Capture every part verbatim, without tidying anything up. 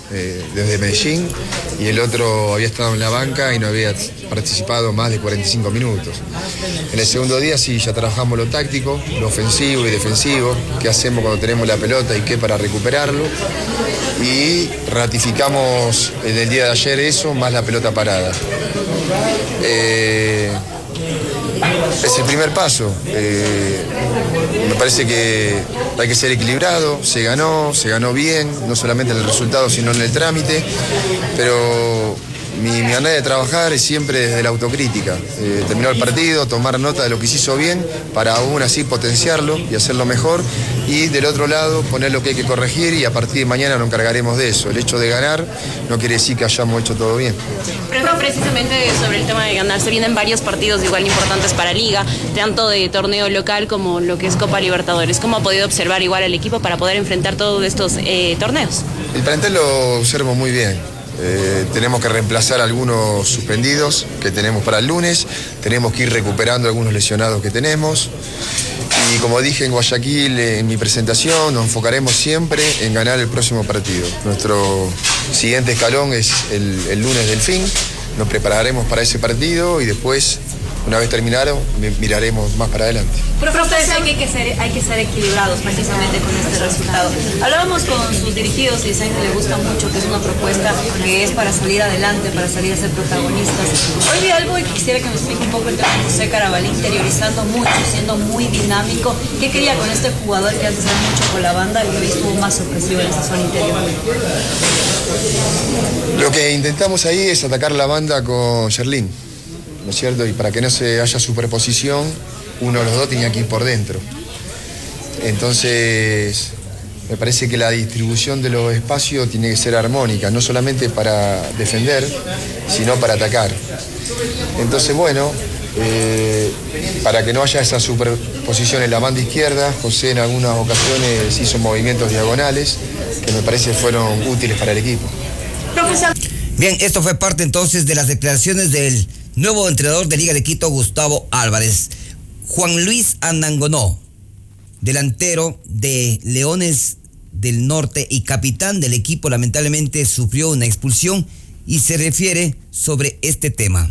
eh, desde Medellín, y el otro había estado en la banca y no había participado más de cuarenta y cinco minutos. En el segundo día sí, ya trabajamos lo táctico, lo ofensivo y defensivo, qué hacemos cuando tenemos la pelota y qué para recuperarlo, y ratificamos en el día de ayer eso, más la pelota parada. Eh, es el primer paso. Eh, me parece que hay que ser equilibrado, se ganó, se ganó bien, no solamente en el resultado, sino en el trámite, pero mi, mi manera de trabajar es siempre desde la autocrítica. Eh, terminó el partido, tomar nota de lo que se hizo bien, para aún así potenciarlo y hacerlo mejor, y del otro lado poner lo que hay que corregir, y a partir de mañana nos encargaremos de eso. El hecho de ganar no quiere decir que hayamos hecho todo bien. Pero no, precisamente sobre el tema de ganar, se vienen varios partidos igual importantes para Liga, tanto de torneo local como lo que es Copa Libertadores. ¿Cómo ha podido observar igual el equipo para poder enfrentar todos estos eh, torneos? El plantel lo observo muy bien. Eh, tenemos que reemplazar algunos suspendidos que tenemos para el lunes, tenemos que ir recuperando algunos lesionados que tenemos, y como dije en Guayaquil en mi presentación, nos enfocaremos siempre en ganar el próximo partido. Nuestro siguiente escalón es el, el lunes del fin, nos prepararemos para ese partido y después, una vez terminado, miraremos más para adelante. Pero ustedes saben que hay que ser, hay que ser equilibrados precisamente con este resultado. Hablábamos con sus dirigidos y dicen que les gusta mucho, que es una propuesta que es para salir adelante, para salir a ser protagonistas. Hoy vi algo y quisiera que me explique un poco el tema de José Carabalí, interiorizando mucho, siendo muy dinámico. ¿Qué quería con este jugador que antes era mucho con la banda y hoy estuvo más sorpresivo en esa zona interior? Lo que intentamos ahí es atacar la banda con Sherlyn, ¿no es cierto? Y para que no se haya superposición, uno de los dos tenía que ir por dentro. Entonces, me parece que la distribución de los espacios tiene que ser armónica, no solamente para defender, sino para atacar. Entonces, bueno, eh, para que no haya esa superposición en la banda izquierda, José en algunas ocasiones hizo movimientos diagonales que me parece fueron útiles para el equipo. Bien, esto fue parte entonces de las declaraciones del nuevo entrenador de Liga de Quito, Gustavo Álvarez. Juan Luis Anangonó, delantero de Leones del Norte y capitán del equipo, lamentablemente sufrió una expulsión y se refiere sobre este tema.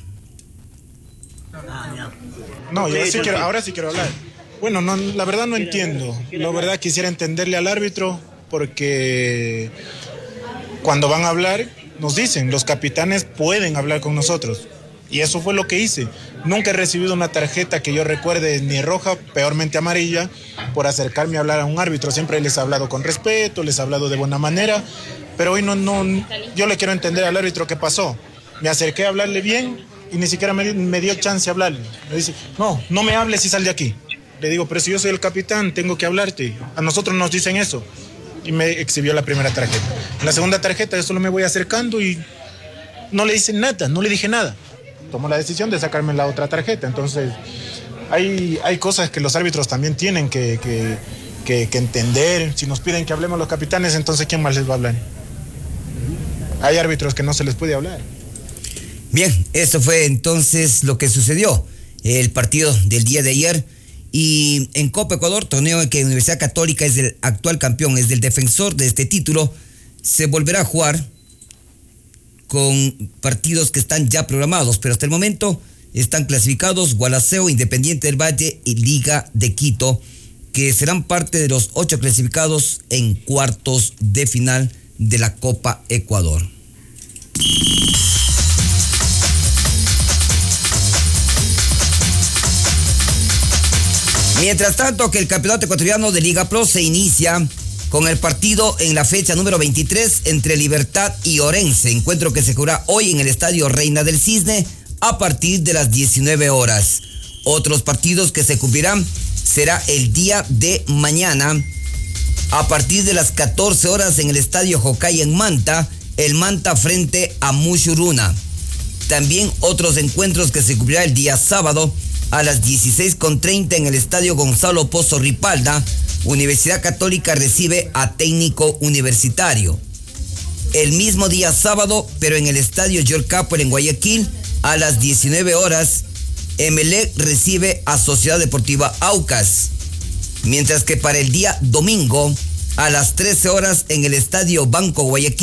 No, yo sí quiero, ahora sí quiero hablar. Bueno, no, la verdad no entiendo. La verdad quisiera entenderle al árbitro, porque cuando van a hablar nos dicen, los capitanes pueden hablar con nosotros. Y eso fue lo que hice. Nunca he recibido una tarjeta que yo recuerde ni roja, peormente amarilla, por acercarme a hablar a un árbitro. Siempre les he hablado con respeto, les he hablado de buena manera, pero hoy no, no, yo le quiero entender al árbitro qué pasó. Me acerqué a hablarle bien y ni siquiera me, me dio chance de hablarle. Me dice, no, no me hables y sal de aquí. Le digo, pero si yo soy el capitán, tengo que hablarte. A nosotros nos dicen eso. Y me exhibió la primera tarjeta. En la segunda tarjeta yo solo me voy acercando y no le hice nada, no le dije nada. Tomó la decisión de sacarme la otra tarjeta. Entonces, hay, hay cosas que los árbitros también tienen que, que, que, que entender. Si nos piden que hablemos los capitanes, entonces ¿quién más les va a hablar? Hay árbitros que no se les puede hablar. Bien, esto fue entonces lo que sucedió el partido del día de ayer. Y en Copa Ecuador, torneo en que Universidad Católica es el actual campeón, es el defensor de este título, se volverá a jugar con partidos que están ya programados, pero hasta el momento están clasificados Gualaceo, Independiente del Valle y Liga de Quito, que serán parte de los ocho clasificados en cuartos de final de la Copa Ecuador. Mientras tanto, que el campeonato ecuatoriano de Liga Pro se inicia con el partido en la fecha número veintitrés entre Libertad y Orense, encuentro que se jugará hoy en el Estadio Reina del Cisne a partir de las diecinueve horas. Otros partidos que se cumplirán será el día de mañana a partir de las catorce horas en el Estadio Jocay en Manta, el Manta frente a Mushuruna. También otros encuentros que se cumplirá el día sábado a las dieciséis con treinta en el Estadio Gonzalo Pozo Ripalda. Universidad Católica recibe a Técnico Universitario. El mismo día sábado, pero en el Estadio George Capwell en Guayaquil, a las diecinueve horas, Emelec recibe a Sociedad Deportiva Aucas. Mientras que para el día domingo, a las trece horas, en el Estadio Banco Guayaquil,